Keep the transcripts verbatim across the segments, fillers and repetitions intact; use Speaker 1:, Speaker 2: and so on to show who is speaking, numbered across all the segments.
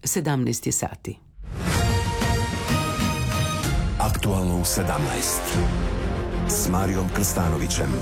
Speaker 1: sedamnaest je sati.
Speaker 2: Aktualno u sedamnaest s Marijom Krstanovićem.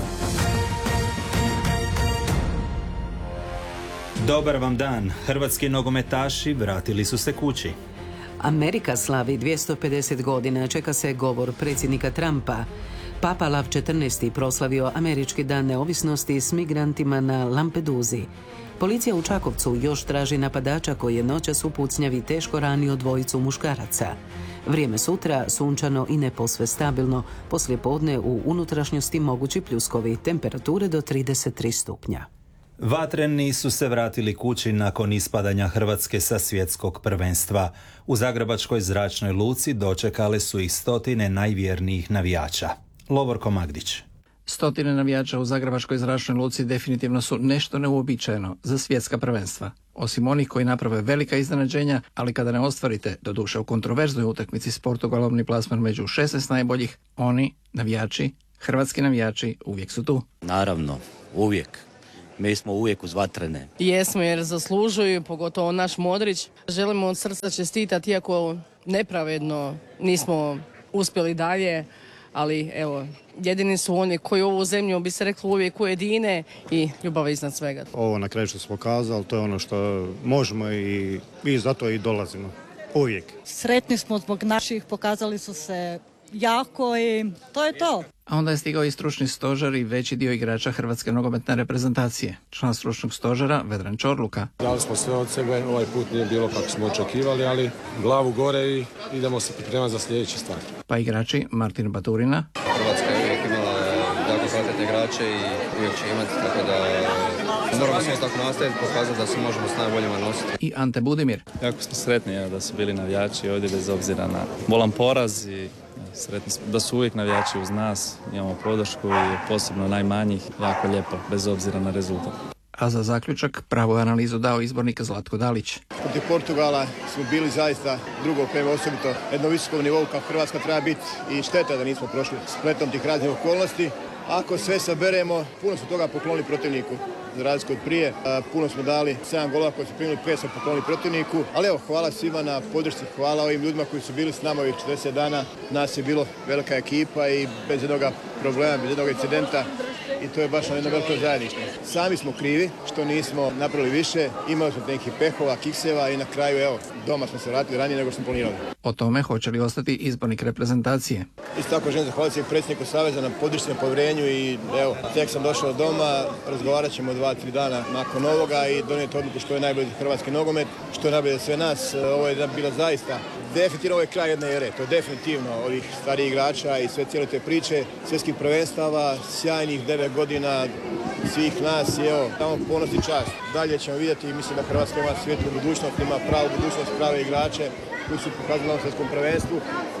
Speaker 3: Dobar vam dan. Hrvatski nogometaši vratili su se kući.
Speaker 1: Amerika slavi dvjesto pedeset godina, čeka se govor predsjednika Trumpa. Papa Lav četrnaesti proslavio Američki dan neovisnosti s migrantima na Lampeduzi. Policija u Čakovcu još traži napadača koji je noćas u pucnjavi teško ranio dvojicu muškaraca. Vrijeme sutra sunčano i ne posve stabilno, poslije podne u unutrašnjosti mogući pljuskovi, temperature do trideset tri stupnja.
Speaker 3: Vatreni su se vratili kući nakon ispadanja Hrvatske sa svjetskog prvenstva. U Zagrebačkoj zračnoj luci dočekale su ih stotine najvjernijih navijača. Lovorko Magdić.
Speaker 4: Stotine navijača u Zagrebačkoj zračnoj luci definitivno su nešto neuobičajeno za svjetska prvenstva. Osim onih koji naprave velika iznenađenja, ali kada ne ostvarite, doduše u kontroverznoj utakmici s Portugalom ni plasman među šesnaest najboljih, oni, navijači, hrvatski navijači, uvijek su tu.
Speaker 5: Naravno, uvijek. Mi smo uvijek uz vatrene.
Speaker 6: Jesmo jer zaslužuju, pogotovo naš Modrić. Želimo od srca čestitati, iako nepravedno nismo uspjeli dalje, ali evo, jedini su oni koji ovu zemlju, bi se reklo, uvijek ujedine i ljubav iznad svega.
Speaker 7: Ovo na kraju što smo kazali, to je ono što možemo i, i zato i dolazimo. Uvijek.
Speaker 8: Sretni smo zbog naših, pokazali su se jako i to je to.
Speaker 4: A onda je stigao i stručni stožer i veći dio igrača Hrvatske nogometne reprezentacije. Član stručnog stožera Vedran Čorluka.
Speaker 9: Dali smo sve od sebe, ovaj put nije bilo kako smo očekivali, ali glavu gore i idemo se pripremati za sljedeći stvar.
Speaker 4: Pa igrači Martin Baturina.
Speaker 10: Hrvatska je uvijek imala jako kvalitetne igrače i uvijek će imati, tako da moramo samo tako nastaviti, pokazati da se možemo s najboljima nositi.
Speaker 4: I Ante Budimir.
Speaker 11: Jako smo sretni ja, da su bili navijači ovdje bez obzira na bolan poraz i sretni smo da su uvijek navijači uz nas, imamo podršku i posebno najmanjih, jako lijepo, bez obzira na rezultat.
Speaker 4: A za zaključak pravu analizu dao izbornik Zlatko Dalić.
Speaker 7: Protiv Portugala smo bili zaista drugo prema osobito jedno visokom nivou kao Hrvatska treba biti i šteta da nismo prošli spletom tih raznih okolnosti. Ako sve saberemo, puno smo toga poklonili protivniku, za razliku od prije. Puno smo dali, sedam golova koji su primili, pet smo poklonili protivniku. Ali evo, hvala svima na podršci, hvala ovim ljudima koji su bili s nama ovih četrdeset dana. Nas je bilo velika ekipa i bez jednog problema, bez jednog incidenta. I to je baš jedno veliko zajedništvo. Sami smo krivi što nismo napravili više, imali smo nekih pehova, kikseva i na kraju, evo, doma smo se vratili ranije nego što smo planirali.
Speaker 4: O tome hoće li ostati izbornik reprezentacije.
Speaker 7: Isto tako želim zahvaliti se predsjedniku Saveza na podršci, na povjerenju i evo, tek sam došao doma, razgovarat ćemo dva, tri dana nakon ovoga i donijeti odluku što je najbolje za hrvatski nogomet, što je najbolje za sve nas. Ovo je bila zaista definitivno ovo je kraj jedne ere, to je definitivno ovih starijih igrača i sve cijele te priče, svjetskih prvenstava, sjajnih devet godina svih nas i evo, tamo ponos i čast. Dalje ćemo vidjeti i mislim da Hrvatska ima svijetlu budućnost, ima pravu budućnost, prave igrače koji su pokazali na ovom svjetskom prvenstvu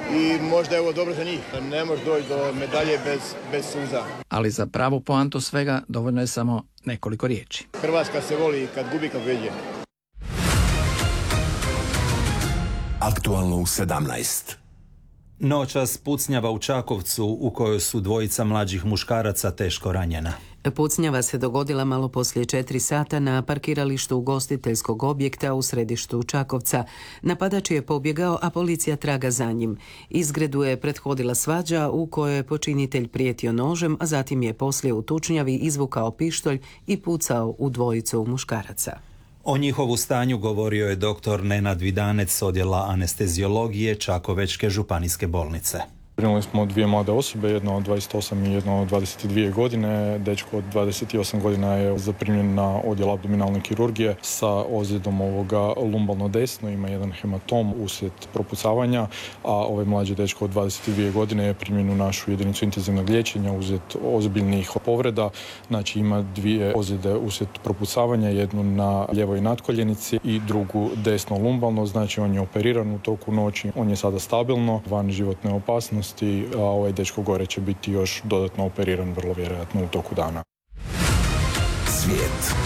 Speaker 7: i možda je ovo dobro za njih. Ne može doći do medalje bez, bez suza.
Speaker 4: Ali za pravu poantu svega dovoljno je samo nekoliko riječi.
Speaker 7: Hrvatska se voli kad gubi, kad pobjeđuje.
Speaker 2: Aktualno u sedamnaest.
Speaker 3: Noćas pucnjava u Čakovcu u kojoj su dvojica mlađih muškaraca teško ranjena.
Speaker 1: Pucnjava se dogodila malo poslije četiri sata na parkiralištu ugostiteljskog objekta u središtu Čakovca. Napadač je pobjegao, a policija traga za njim. Izgredu je prethodila svađa u kojoj je počinitelj prijetio nožem, a zatim je poslije u tučnjavi izvukao pištolj i pucao u dvojicu muškaraca.
Speaker 3: O njihovu stanju govorio je doktor Nenad Vidanec s odjela anesteziologije Čakovečke županijske bolnice.
Speaker 12: Primili smo dvije mlade osobe, jedno od dvadeset osam i jedno od dvadeset dvije godine. Dečko od dvadeset osam godina je zaprimljen na odjel abdominalne kirurgije sa ozljedom ovoga lumbalno desno, ima jedan hematom uslijed propucavanja, a ovaj mlađi dečko od dvadeset dvije godine je primljen u našu jedinicu intenzivnog liječenja uslijed ozbiljnih povreda. Znači ima dvije ozljede uslijed propucavanja, jednu na ljevoj natkoljenici i drugu desno lumbalno, znači on je operiran u toku noći, on je sada stabilno, van životne opasnosti, a ovaj dečko gore će biti još dodatno operiran vrlo vjerojatno u toku dana.
Speaker 2: Svijet.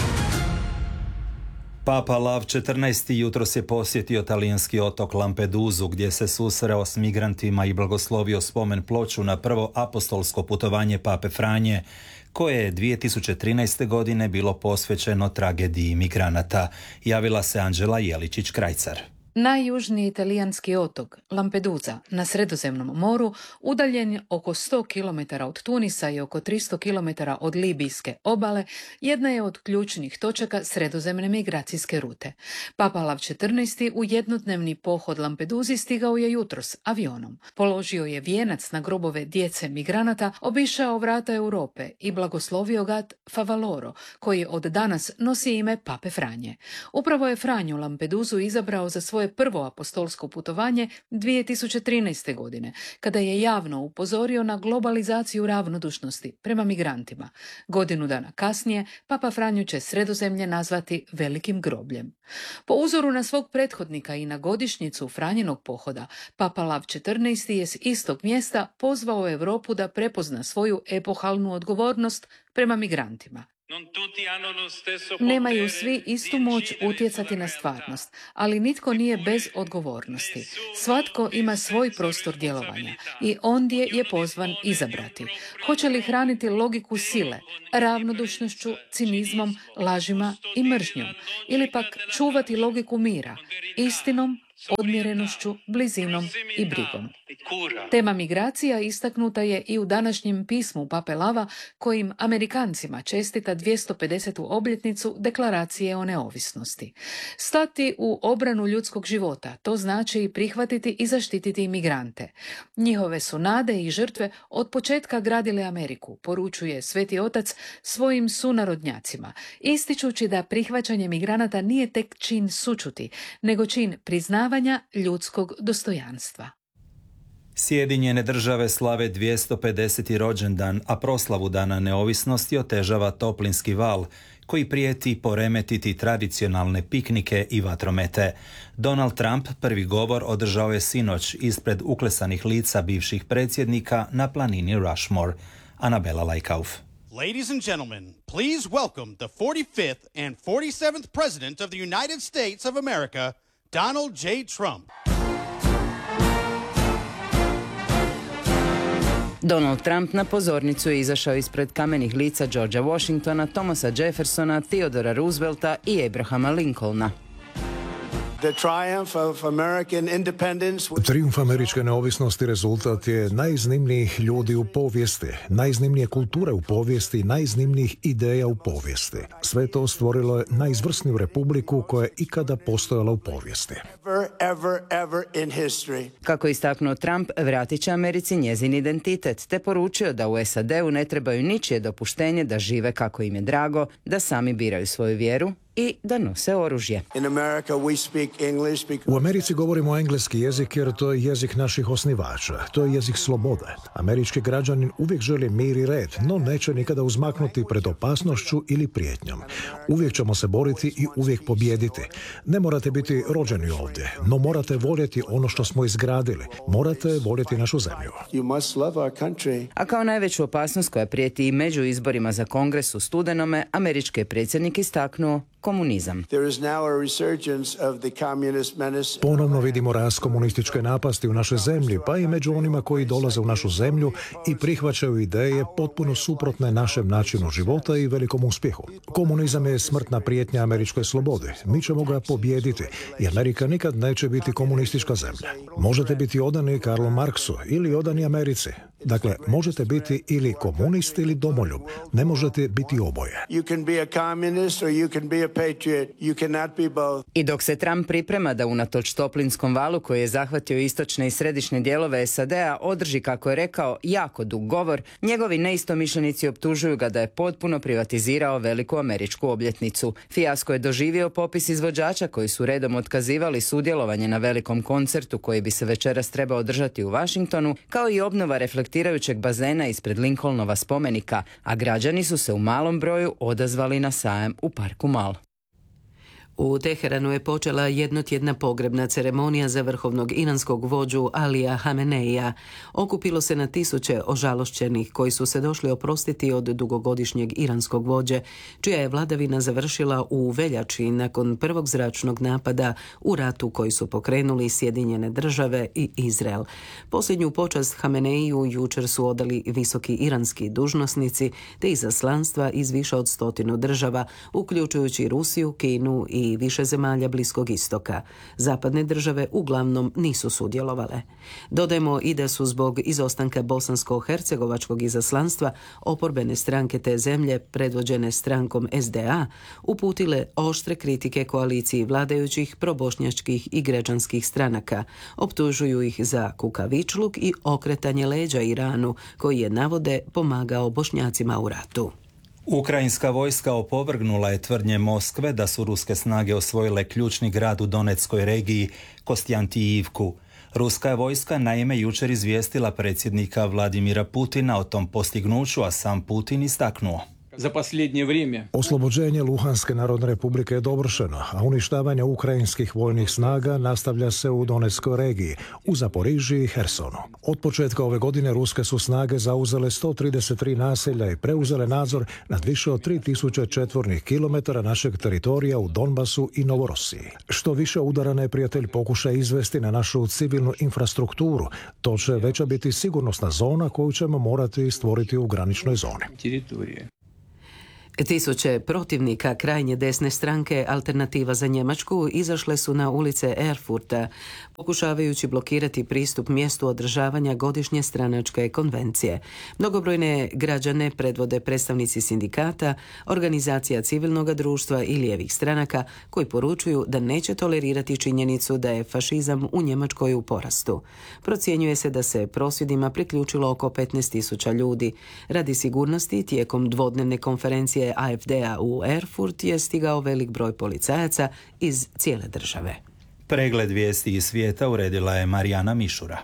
Speaker 3: Papa Lav četrnaesti jutros je posjetio talijanski otok Lampeduzu gdje se susreo s migrantima i blagoslovio spomen ploču na prvo apostolsko putovanje Pape Franje, koje je dvije tisuće trinaeste. godine bilo posvećeno tragediji migranata. Javila se Anđela Jeličić-Krajcar.
Speaker 13: Najjužniji italijanski otok, Lampedusa, na Sredozemnom moru, udaljen je oko sto kilometara od Tunisa i oko tristo kilometara od Libijske obale, jedna je od ključnih točaka sredozemne migracijske rute. Papa Lav četrnaesti u jednodnevni pohod Lampeduzi stigao je jutros avionom. Položio je vijenac na grobove djece migranata, obišao vrata Europe i blagoslovio gat Favaloro, koji od danas nosi ime Pape Franje. Upravo je Franju Lampeduzu izabrao za svoje prvo apostolsko putovanje dvije tisuće trinaeste. godine, kada je javno upozorio na globalizaciju ravnodušnosti prema migrantima. Godinu dana kasnije, Papa Franju će Sredozemlje nazvati velikim grobljem. Po uzoru na svog prethodnika i na godišnjicu Franjinog pohoda, Papa Lav četrnaesti je s istog mjesta pozvao Europu da prepozna svoju epohalnu odgovornost prema migrantima. Nemaju svi istu moć utjecati na stvarnost, ali nitko nije bez odgovornosti. Svatko ima svoj prostor djelovanja i ondje je pozvan izabrati. Hoće li hraniti logiku sile, ravnodušnošću, cinizmom, lažima i mržnjom, ili pak čuvati logiku mira, istinom, odmjerenošću, blizinom i brigom. Tema migracija istaknuta je i u današnjem pismu Pape Lava, kojim Amerikancima čestita dvjesto pedesetu obljetnicu Deklaracije o neovisnosti. Stati u obranu ljudskog života, to znači i prihvatiti i zaštititi imigrante. Njihove su nade i žrtve od početka gradile Ameriku, poručuje Sveti Otac svojim sunarodnjacima, ističući da prihvaćanje migranata nije tek čin sućuti, nego čin priznavanja ljudskog dostojanstva.
Speaker 3: Sjedinjene države slave dvjesto pedeseti rođendan, a proslavu Dana neovisnosti otežava toplinski val, koji prijeti poremetiti tradicionalne piknike i vatromete. Donald Trump prvi govor održao je sinoć ispred uklesanih lica bivših predsjednika na planini Rushmore. Anabela Lajkauf.
Speaker 14: Ladies and gentlemen, please welcome the forty-fifth and forty-seventh President of the United States of America, Donald J. Trump.
Speaker 1: Donald Trump na pozornicu je izašao ispred kamenih lica Georgea Washingtona, Thomasa Jeffersona, Theodora Roosevelta i Abrahama Lincolna.
Speaker 15: Trijumf američke neovisnosti rezultat je najiznimnijih ljudi u povijesti, najiznimnije kulture u povijesti, najiznimnijih ideja u povijesti. Sve to stvorilo je najizvrsniju republiku koja je ikada postojala u povijesti.
Speaker 1: Kako je istaknuo Trump, vratit će Americi njezin identitet, te poručio da u S A D-u ne trebaju ničije dopuštenje da žive kako im je drago, da sami biraju svoju vjeru i da nose oružje.
Speaker 15: U Americi govorimo engleski jezik jer to je jezik naših osnivača. To je jezik slobode. Američki građanin uvijek želi mir i red, no neće nikada uzmaknuti pred opasnošću ili prijetnjom. Uvijek ćemo se boriti i uvijek pobijediti. Ne morate biti rođeni ovdje, no morate voljeti ono što smo izgradili. Morate voljeti našu zemlju.
Speaker 1: A kao najveću opasnost koja prijeti i među izborima za Kongres u studenome, američki je predsjednik istaknuo komunizam.
Speaker 15: Ponovno vidimo rast komunističke napasti u našoj zemlji, pa i među onima koji dolaze u našu zemlju i prihvaćaju ideje potpuno suprotne našem načinu života i velikom uspjehu. Komunizam je smrtna prijetnja američkoj slobodi. Mi ćemo ga pobijediti i Amerika nikad neće biti komunistička zemlja. Možete biti odani Karlu Marksu ili odani Americi. Dakle, možete biti ili komunist ili domoljub. Ne možete biti oboje.
Speaker 1: I dok se Trump priprema da unatoč toplinskom valu koji je zahvatio istočne i središnje dijelove S A D-a održi, kako je rekao, jako dug govor, njegovi neistomišljenici optužuju ga da je potpuno privatizirao veliku američku obljetnicu. Fijasko je doživio popis izvođača koji su redom otkazivali sudjelovanje na velikom koncertu koji bi se večeras trebao održati u Washingtonu, kao i obnova reflektirajućeg bazena ispred Lincolnova spomenika, a građani su se u malom broju odazvali na sajam u parku Mall. U Teheranu je počela jednotjedna pogrebna ceremonija za vrhovnog iranskog vođu Alija Hameneija. Okupilo se na tisuće ožalošćenih koji su se došli oprostiti od dugogodišnjeg iranskog vođe, čija je vladavina završila u veljači nakon prvog zračnog napada u ratu koji su pokrenuli Sjedinjene države i Izrael. Posljednju počast Hameneiju jučer su odali visoki iranski dužnosnici te izaslanstva iz više od stotinu država, uključujući Rusiju, Kinu i i više zemalja Bliskog istoka. Zapadne države uglavnom nisu sudjelovale. Dodajmo i da su zbog izostanka bosansko-hercegovačkog izaslanstva oporbene stranke te zemlje, predvođene strankom S D A, uputile oštre kritike koaliciji vladajućih probošnjačkih i građanskih stranaka. Optužuju ih za kukavičluk i okretanje leđa Iranu, koji je, navode, pomagao Bošnjacima u ratu.
Speaker 3: Ukrajinska vojska opovrgnula je tvrdnje Moskve da su ruske snage osvojile ključni grad u Donetskoj regiji Kostjantijivku. Ruska je vojska naime jučer izvijestila predsjednika Vladimira Putina o tom postignuću, a sam Putin istaknuo:
Speaker 16: za posljednje vrijeme
Speaker 15: oslobođenje Luhanske narodne republike je dovršeno, a uništavanje ukrajinskih vojnih snaga nastavlja se u Donetskoj regiji, u Zaporižiji i Hersonu. Od početka ove godine ruske su snage zauzele sto trideset tri naselja i preuzele nadzor nad više od tri tisuće četvornih kilometara našeg teritorija u Donbasu i Novorosiji. Što više udara neprijatelj pokuša izvesti na našu civilnu infrastrukturu, to će veća biti sigurnosna zona koju ćemo morati stvoriti u graničnoj zoni.
Speaker 16: teritorije.
Speaker 1: Tisuće protivnika krajnje desne stranke Alternativa za Njemačku izašle su na ulice Erfurta, pokušavajući blokirati pristup mjestu održavanja godišnje stranačke konvencije. Mnogobrojne građane predvode predstavnici sindikata, organizacija civilnog društva i lijevih stranaka, koji poručuju da neće tolerirati činjenicu da je fašizam u Njemačkoj u porastu. Procjenjuje se da se prosvjedima priključilo oko petnaest tisuća ljudi. Radi sigurnosti, tijekom dvodnevne konferencije A F D-a u Erfurt je stigao velik broj policajaca iz cijele države.
Speaker 3: Pregled vijesti iz svijeta uredila je Marijana Mišura.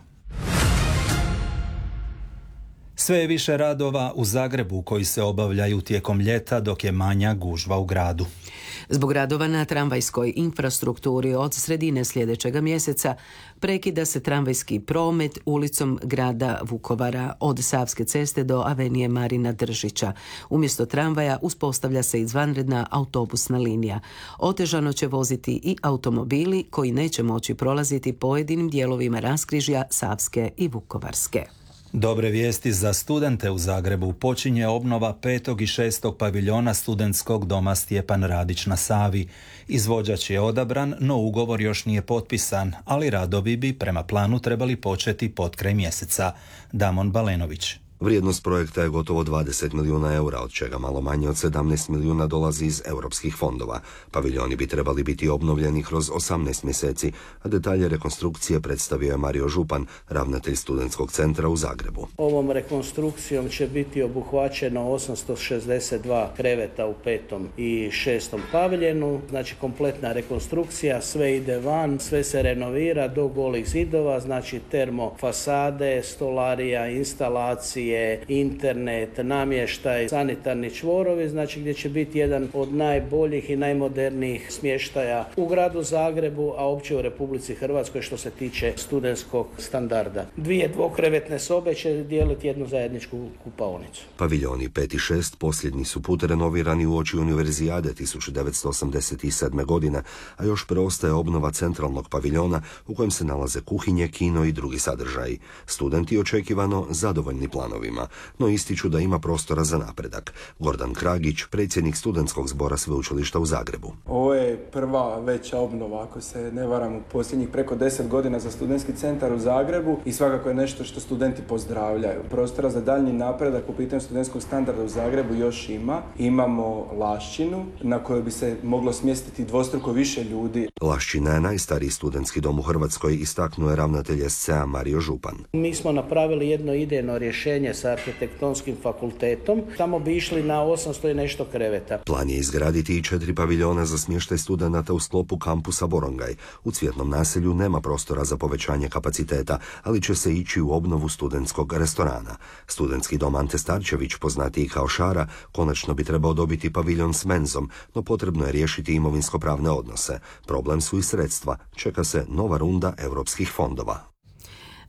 Speaker 3: Sve je više radova u Zagrebu koji se obavljaju tijekom ljeta, dok je manja gužva u gradu.
Speaker 1: Zbog radova na tramvajskoj infrastrukturi od sredine sljedećega mjeseca prekida se tramvajski promet ulicom grada Vukovara od Savske ceste do avenije Marina Držića. Umjesto tramvaja uspostavlja se izvanredna autobusna linija. Otežano će voziti i automobili koji neće moći prolaziti pojedinim dijelovima raskrižja Savske i Vukovarske.
Speaker 3: Dobre vijesti za studente u Zagrebu. Počinje obnova petog i šestog paviljona studentskog doma Stjepan Radić na Savi. Izvođač je odabran, no ugovor još nije potpisan, ali radovi bi prema planu trebali početi potkraj mjeseca. Damon Balenović.
Speaker 17: Vrijednost projekta je gotovo dvadeset milijuna eura, od čega malo manje od sedamnaest milijuna dolazi iz europskih fondova. Paviljoni bi trebali biti obnovljeni kroz osamnaest mjeseci, a detalje rekonstrukcije predstavio je Mario Župan, ravnatelj studentskog centra u Zagrebu.
Speaker 18: Ovom rekonstrukcijom će biti obuhvaćeno osamsto šezdeset dva kreveta u petom i šestom paviljenu, znači kompletna rekonstrukcija, sve ide van, sve se renovira do golih zidova, znači termofasade, stolarija, instalacije, internet, namještaj, sanitarni čvorovi, znači gdje će biti jedan od najboljih i najmodernijih smještaja u gradu Zagrebu, a opće u Republici Hrvatskoj što se tiče studentskog standarda. Dvije dvokrevetne sobe će dijeliti jednu zajedničku kupaonicu.
Speaker 17: Paviljoni pet i šest posljednji su put renovirani uoči Univerzijade tisuću devetsto osamdeset sedme. godine, a još preostaje obnova centralnog paviljona u kojem se nalaze kuhinje, kino i drugi sadržaji. Studenti očekivano zadovoljni planovi, no ističu da ima prostora za napredak. Gordan Kragić, predsjednik studentskog zbora sveučilišta u Zagrebu.
Speaker 19: Ovo je prva veća obnova, ako se ne varam, u posljednjih preko deset godina za studentski centar u Zagrebu i svakako je nešto što studenti pozdravljaju. Prostora za daljnji napredak u pitanju studentskog standarda u Zagrebu još ima. Imamo Lašćinu na kojoj bi se moglo smjestiti dvostruko više ljudi.
Speaker 17: Lašćina je najstariji studentski dom u Hrvatskoj, istaknuo je ravnatelj S C A Mario Župan.
Speaker 18: Mi smo napravili jedno idejno rješenje sa arhitektonskim fakultetom. Tamo bi išli na osamsto i nešto kreveta.
Speaker 17: Plan je izgraditi i četiri paviljona za smještaj studenata u sklopu kampusa Borongaj. U Cvjetnom naselju nema prostora za povećanje kapaciteta, ali će se ići u obnovu studentskog restorana. Studentski dom Ante Starčević, poznatiji kao Šara, konačno bi trebao dobiti paviljon s menzom, no potrebno je riješiti imovinsko-pravne odnose. Problem su i sredstva. Čeka se nova runda europskih fondova.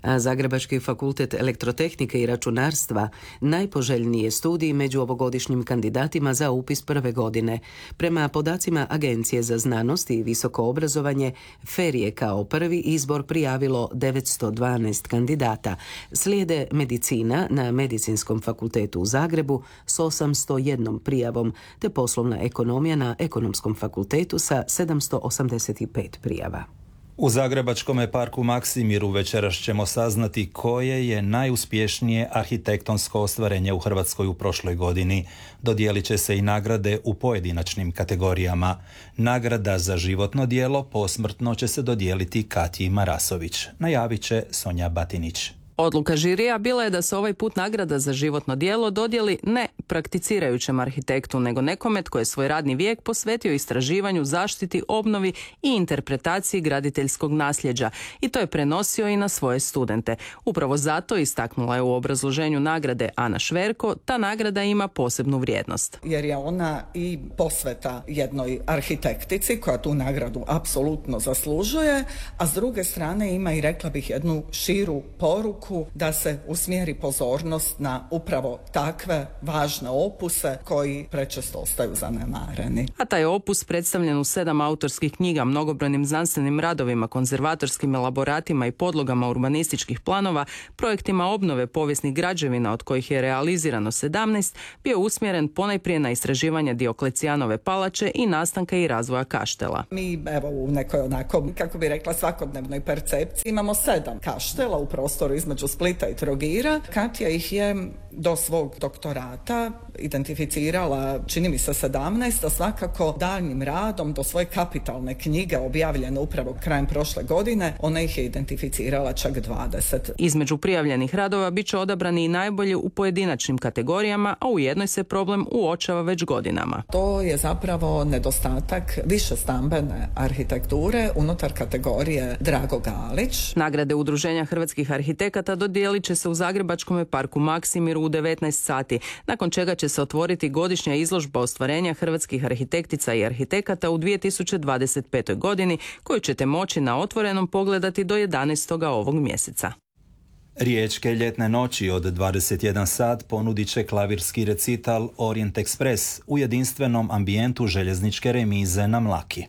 Speaker 1: A Zagrebački fakultet elektrotehnike i računarstva najpoželjniji je studij među ovogodišnjim kandidatima za upis prve godine. Prema podacima Agencije za znanost i visoko obrazovanje, F E R je kao prvi izbor prijavilo devetsto dvanaest kandidata. Slijede medicina na Medicinskom fakultetu u Zagrebu s osamsto jednom prijavom, te poslovna ekonomija na Ekonomskom fakultetu sa sedamsto osamdeset pet prijava.
Speaker 3: U Zagrebačkom parku Maksimiru večeras ćemo saznati koje je najuspješnije arhitektonsko ostvarenje u Hrvatskoj u prošloj godini. Dodijelit će se i nagrade u pojedinačnim kategorijama. Nagrada za životno djelo posmrtno će se dodijeliti Katji Marasović. Najavit će Sonja Batinić.
Speaker 20: Odluka žirija bila je da se ovaj put nagrada za životno djelo dodijeli ne prakticirajućem arhitektu, nego nekome tko je svoj radni vijek posvetio istraživanju, zaštiti, obnovi i interpretaciji graditeljskog nasljeđa i to je prenosio i na svoje studente. Upravo zato, istaknula je u obrazloženju nagrade Ana Šverko, ta nagrada ima posebnu vrijednost.
Speaker 21: Jer je ona i posveta jednoj arhitektici koja tu nagradu apsolutno zaslužuje, a s druge strane ima i, rekla bih, jednu širu poruku da se usmjeri pozornost na upravo takve važne opuse koji prečesto ostaju zanemareni.
Speaker 20: A taj opus, predstavljen u sedam autorskih knjiga, mnogobrojnim znanstvenim radovima, konzervatorskim elaboratima i podlogama urbanističkih planova, projektima obnove povijesnih građevina od kojih je realizirano sedamnaest, bio usmjeren ponajprije na istraživanje Dioklecijanove palače i nastanka i razvoja kaštela.
Speaker 21: Mi, evo, u nekoj onako, kako bi rekla, svakodnevnoj percepciji imamo sedam kaštela u prostoru između Splita i Trogira. Katja ih je do svog doktorata identificirala, čini mi se, sedamnaest, a svakako daljnjim radom do svoje kapitalne knjige objavljene upravo krajem prošle godine, ona ih je identificirala čak dvadeset.
Speaker 20: Između prijavljenih radova bit će odabrani i najbolji u pojedinačnim kategorijama, a u jednoj se problem uočava već godinama.
Speaker 21: To je zapravo nedostatak više stambene arhitekture unutar kategorije Drago Galić.
Speaker 20: Nagrade Udruženja hrvatskih arhitekata dodijelit će se u Zagrebačkom parku Maksimiru u devetnaest sati, nakon čega će se otvoriti godišnja izložba ostvarenja hrvatskih arhitektica i arhitekata u dvije tisuće dvadeset petoj godini, koju ćete moći na otvorenom pogledati do jedanaestog ovog mjeseca.
Speaker 3: Riječke ljetne noći od dvadeset jedan sat ponudit će klavirski recital Orient Express u jedinstvenom ambijentu željezničke remize na Mlaki.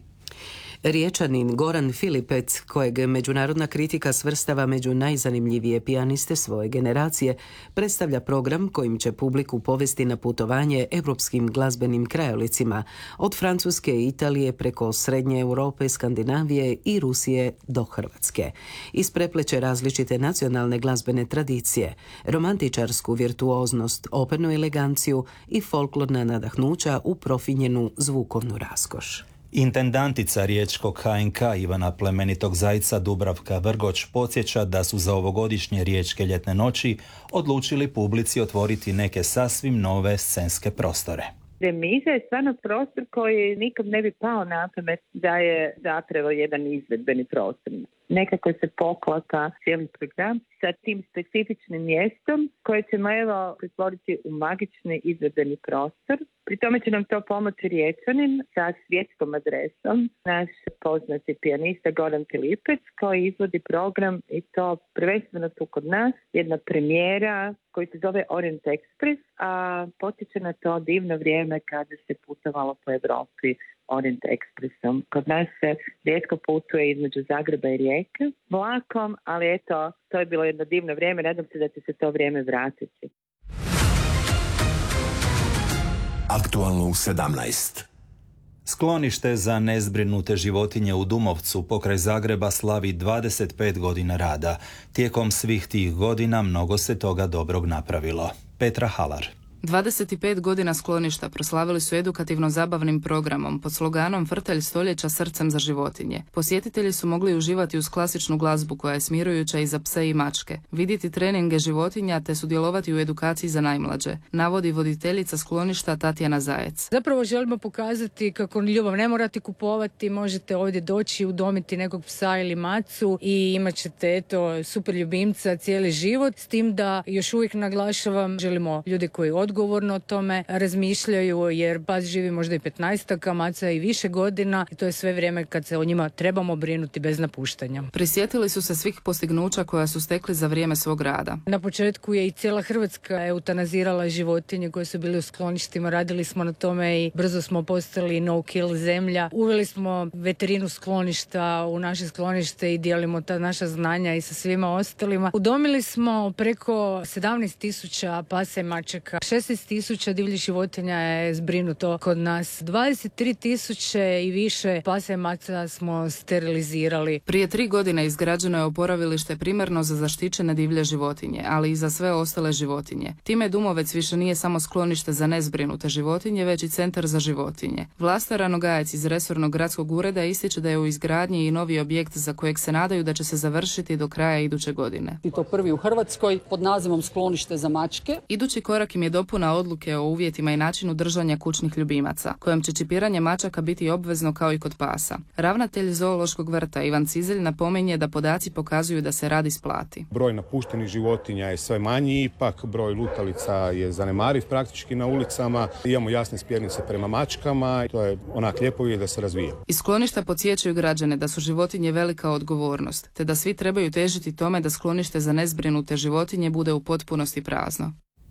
Speaker 1: Riječanin Goran Filipec, kojeg međunarodna kritika svrstava među najzanimljivije pijaniste svoje generacije, predstavlja program kojim će publiku povesti na putovanje europskim glazbenim krajolicima, od Francuske i Italije preko Srednje Europe, Skandinavije i Rusije do Hrvatske. Isprepleće različite nacionalne glazbene tradicije, romantičarsku virtuoznost, opernu eleganciju i folklorna nadahnuća u profinjenu zvukovnu raskoš.
Speaker 3: Intendantica riječkog H N K Ivana Plemenitog Zajca Dubravka Vrgoč podsjeća da su za ovogodišnje riječke ljetne noći odlučili publici otvoriti neke sasvim nove scenske prostore.
Speaker 22: Remiza je stvarno prostor koji nikom ne bi pao na pamet da je zapravo jedan izvedbeni prostor. Nekako se poklapa cijeli program sa tim specifičnim mjestom koje ćemo evo pretvoriti u magični izvedbeni prostor. Pri tome će nam to pomoći Riječanin sa svjetskom adresom, naš poznati pijanista Goran Filipec koji izvodi program i to prvenstveno tu kod nas, jedna premijera koji se zove Orient Express, a potiče na to divno vrijeme kada se putovalo po Europi Orient Expressom. Kod nas se rijetko putuje između Zagreba i Rijeke vlakom, ali eto, to je bilo jedno divno vrijeme, nadam se da će se to vrijeme vratiti.
Speaker 2: Aktualno u sedamnaest.
Speaker 3: Sklonište za nezbrinute životinje u Dumovcu pokraj Zagreba slavi dvadeset pet godina rada. Tijekom svih tih godina mnogo se toga dobrog napravilo. Petra Halar.
Speaker 23: dvadeset pet godina skloništa proslavili su edukativno-zabavnim programom pod sloganom Vrtelj stoljeća srcem za životinje. Posjetitelji su mogli uživati uz klasičnu glazbu koja je smirujuća i za pse i mačke, vidjeti treninge životinja te sudjelovati u edukaciji za najmlađe, navodi voditeljica skloništa Tatjana Zajec.
Speaker 24: Zapravo želimo pokazati kako ljubav ne morate kupovati, možete ovdje doći udomiti nekog psa ili macu i imat ćete eto super ljubimca cijeli život, s tim da još uvijek naglašavam, želimo ljude koji odgovorno odgovorno o tome razmišljaju, jer pas živi možda i petnaestak, a maca i više godina i to je sve vrijeme kad se o njima trebamo brinuti bez napuštanja.
Speaker 23: Prisjetili su se svih postignuća koja su stekli za vrijeme svog rada.
Speaker 24: Na početku je i cijela Hrvatska eutanazirala životinje koje su bili u skloništima, radili smo na tome i brzo smo postali no kill zemlja. Uveli smo veterinu skloništa u naše sklonište i dijelimo ta naša znanja i sa svima ostalima. Udomili smo preko sedamnaest tisuća pasa i mačaka, šesnaest tisuća divljih životinja je zbrinuto kod nas, dvadeset tri tisuće i više pasa i maca smo sterilizirali.
Speaker 23: Prije tri godine izgrađeno je oporavilište primarno za zaštićene divlje životinje, ali i za sve ostale životinje. Time Dumovec više nije samo sklonište za nezbrinute životinje, već i centar za životinje. Vlasta Ranogajec iz resornog gradskog ureda ističe da je u izgradnji i novi objekt za kojeg se nadaju da će se završiti do kraja iduće godine.
Speaker 5: I to prvi u Hrvatskoj pod nazivom sklonište za mačke.
Speaker 23: Idući korak im je dopuna odluke o uvjetima i načinu držanja kućnih ljubimaca, kojom će čipiranje mačaka biti obvezno kao i kod pasa. Ravnatelj zoološkog vrta Ivan Cizelj napominje da podaci pokazuju da se rad isplati.
Speaker 6: Broj napuštenih životinja je sve manji, ipak broj lutalica je zanemariv praktički na ulicama. Imamo jasne smjernice prema mačkama, to je onak lijepo je da se razvija.
Speaker 23: Iz skloništa podsjećaju građane da su životinje velika odgovornost, te da svi trebaju težiti tome da sklonište za nezbrinute životinje bude u potpunosti prazno.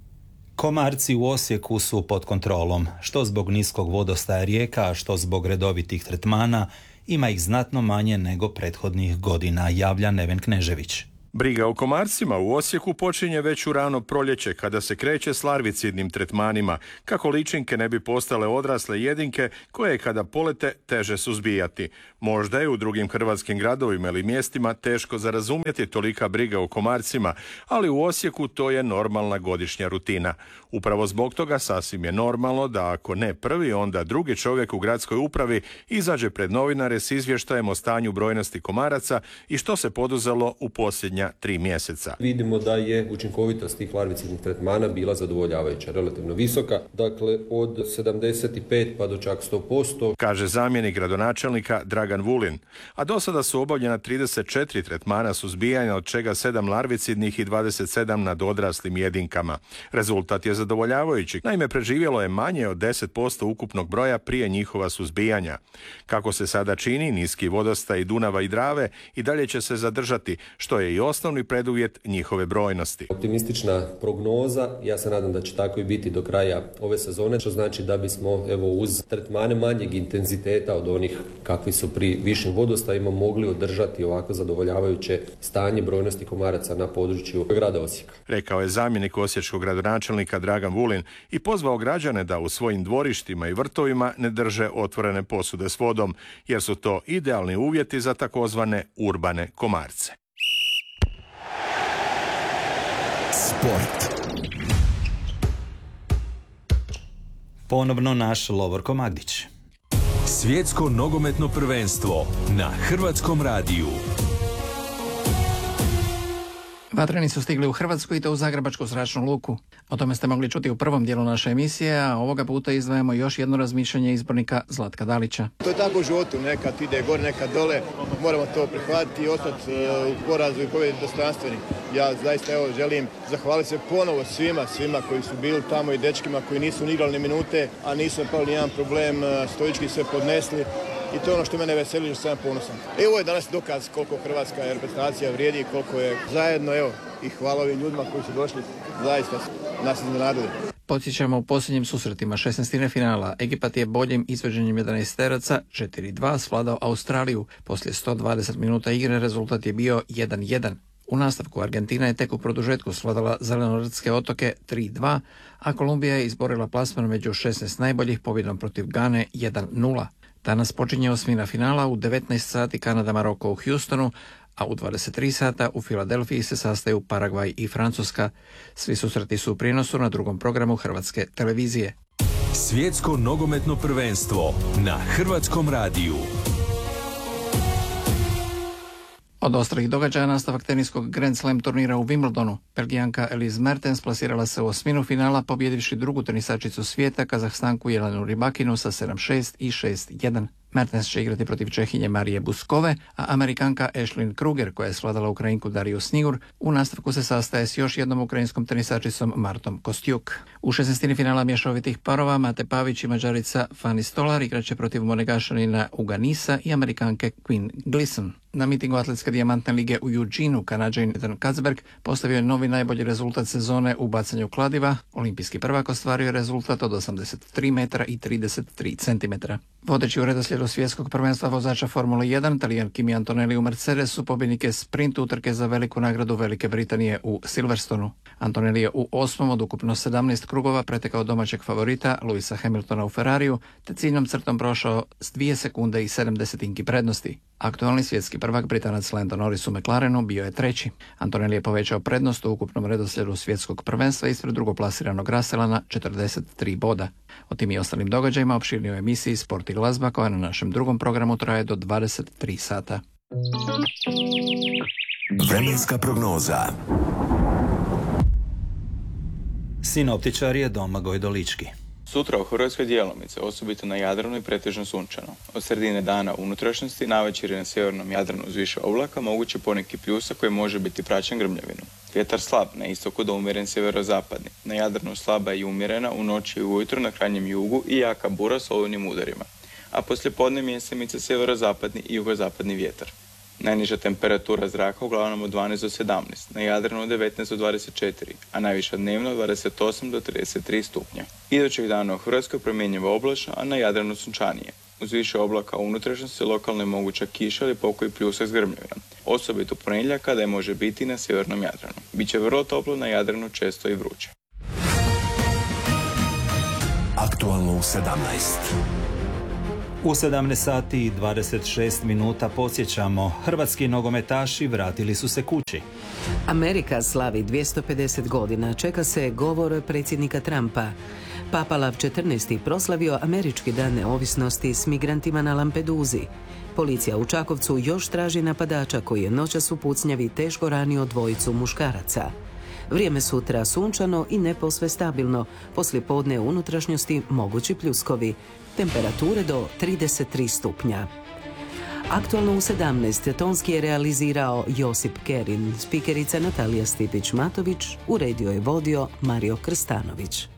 Speaker 3: Komarci u Osijeku su pod kontrolom, što zbog niskog vodostaja rijeka, a što zbog redovitih tretmana. Ima ih znatno manje nego prethodnih godina, javlja Neven Knežević.
Speaker 8: Briga o komarcima u Osijeku počinje već u rano proljeće kada se kreće s larvicidnim tretmanima, kako ličinke ne bi postale odrasle jedinke koje kada polete teže suzbijati. Možda je u drugim hrvatskim gradovima ili mjestima teško za razumjeti tolika briga o komarcima, ali u Osijeku to je normalna godišnja rutina. Upravo zbog toga sasvim je normalno da ako ne prvi, onda drugi čovjek u gradskoj upravi izađe pred novinare s izvještajem o stanju brojnosti komaraca i što se poduzelo u posljednja tri mjeseca.
Speaker 9: Vidimo da je učinkovitost tih larvicidnih tretmana bila zadovoljavajuća, relativno visoka, dakle od sedamdeset pet pa do čak sto posto.
Speaker 8: Kaže zamjenik gradonačelnika Dragan Vulin. A do sada su obavljena trideset četiri tretmana suzbijanja, od čega sedam larvicidnih i dvadeset sedam nad odraslim jedinkama. Rezultat je zadovoljavajući. Naime, preživjelo je manje od deset posto ukupnog broja prije njihova suzbijanja. Kako se sada čini, niski vodostaj Dunava i Drave i dalje će se zadržati, što je i osnovni preduvjet njihove brojnosti.
Speaker 9: Optimistična prognoza, ja se nadam da će tako i biti do kraja ove sezone, što znači da bismo evo uz tretmane manjeg intenziteta od onih kakvi su pri višim vodostajima mogli održati ovako zadovoljavajuće stanje brojnosti komaraca na području grada Osijeka.
Speaker 8: Rekao je zamjenik osječkog gradonačelnika Dragan Vulin i pozvao građane da u svojim dvorištima i vrtovima ne drže otvorene posude s vodom, jer su to idealni uvjeti za takozvane urbane komarce.
Speaker 2: Sport.
Speaker 3: Ponovno naš Lovorko Magdić.
Speaker 2: Svjetsko nogometno prvenstvo na Hrvatskom radiju.
Speaker 4: Vatreni su stigli u Hrvatsku i to u Zagrebačku zračnu luku. O tome ste mogli čuti u prvom dijelu naše emisije, a ovoga puta izdvajamo još jedno razmišljanje izbornika Zlatka Dalića.
Speaker 7: To je tako u životu, nekad ide gore, nekad dole, moramo to prihvatiti i ostati u porazu i pobjedi dostojanstveni. Ja zaista evo želim zahvaliti se ponovo svima, svima koji su bili tamo i dečkima koji nisu ni igrali ni minute, a nisu pali nijedan problem, stoički sve podnesli. I to je ono što mene veseli, što sam ponosan. I ovo je danas dokaz koliko hrvatska reprezentacija vrijedi i koliko je zajedno, evo, i hvala ovim ljudima koji su došli, zaista nas iznenadili.
Speaker 4: Podsjećamo, u posljednjim susretima šesnaestine finala Egipat je boljim izvođenjem jedanaesteraca četiri dva svladao Australiju. Poslije sto dvadeset minuta igre rezultat je bio jedan jedan. U nastavku Argentina je tek u produžetku svladala Zelenorodske otoke tri dva, a Kolumbija je izborila plasman među šesnaest najboljih pobjedom protiv Gane jedan nula. Danas počinje osmina finala u devetnaest sati Kanada Maroko u Houstonu, a u dvadeset tri sata u Filadelfiji se sastaju Paragvaj i Francuska. Svi susreti su u prijenosu na drugom programu Hrvatske televizije.
Speaker 2: Svjetsko nogometno prvenstvo na Hrvatskom radiju.
Speaker 4: Od ostrih događaja nastavak teniskog Grand Slam turnira u Wimbledonu. Belgijanka Elise Mertens plasirala se u osminu finala pobjedivši drugu tenisačicu svijeta, Kazahstanku Jelenu Rybakinu sa sedam šest i šest jedan. Mertens će igrati protiv Čehinje Marije Buskove, a Amerikanka Ashlyn Kruger, koja je svladala Ukrajinku Dariju Snigur, u nastavku se sastaje s još jednom ukrajinskom tenisačicom Martom Kostjuk. U šesnaestini finala mješovitih parova Mate Pavić i Mađarica Fani Stolar igraće protiv Monegašanina Uganisa i Amerikanke Quinn Gleason. Na mitingu Atletske dijamantne lige u Eugeneu Kanađanin Ethan Katzberg postavio je novi najbolji rezultat sezone u bacanju kladiva. Olimpijski prvak ostvario je rezultat od osamdeset tri metra i trideset tri centimetra. Vodeći u redoslijedu svjetskog prvenstva vozača Formule jedan, Talijan Kimi Antonelli u Mercedesu pobjednik je sprint utrke za veliku nagradu Velike Britanije u Silverstonu. Antonelli je u osmom od ukupno sedamnaest krugova pretekao domaćeg favorita Lewisa Hamiltona u Ferrariju, te ciljnom crtom prošao s dvije sekunde i sedam desetinki prednosti. Aktualni svjetski prvak Britanac Lando Norris u McLarenu bio je treći. Antonelli je povećao prednost u ukupnom redoslijedu svjetskog prvenstva ispred drugoplasiranog Russella na četrdeset tri boda. O tim i ostalim događajima opširnije u emisiji Sport i glazba koja na našem drugom programu traje do dvadeset tri sata.
Speaker 2: Vremenska prognoza.
Speaker 3: Sinoptičar je Domagoj Dolički.
Speaker 10: Sutra u Hrvatskoj djelomice, osobito na Jadranu i pretežno sunčano. Od sredine dana u unutrašnjosti navečer je na sjevernom Jadranu uz više oblaka moguće poneki pljusak koji može biti praćen grmljavinom. Vjetar slab, na istoku do umjeren sjeverozapadni. Na Jadranu slaba i umjerena, u noći i ujutro na krajnjem jugu i jaka bura s olujnim udarima. A poslijepodne mjesemice sjeverozapadni i jugozapadni vjetar. Najniža temperatura zraka uglavnom od dvanaest do sedamnaest, na Jadranu od devetnaest do dvadeset četiri, a najviša dnevno od dvadeset osam do trideset tri stupnja. Idućeg dana u Hrvatskoj promjenjivo oblačno, a na Jadranu sunčanije. Uz više oblaka u unutrašnjosti lokalno je moguća kiša ili pokoji pljusak s grmljavinom. Osobito ponedjeljak kada je može biti na sjevernom Jadranu. Biće vrlo toplo, na Jadranu često i vruće.
Speaker 2: Aktualno u sedamnaest.
Speaker 3: U sedamnaest sati i dvadeset šest minuta podsjećamo, hrvatski nogometaši vratili su se kući.
Speaker 1: Amerika slavi dvjesto pedeset godina, čeka se govor predsjednika Trumpa. Papa Lav četrnaesti proslavio američki dan neovisnosti s migrantima na Lampeduzi. Policija u Čakovcu još traži napadača koji je noćas u pucnjavi teško ranio dvojicu muškaraca. Vrijeme sutra sunčano i ne posve stabilno, poslije podne u unutrašnjosti mogući pljuskovi, temperature do trideset tri stupnja. Aktualno u sedamnaest tonski je realizirao Josip Kerin, spikerica Natalija Stipić-Matović, uredio je vodio Mario Krstanović.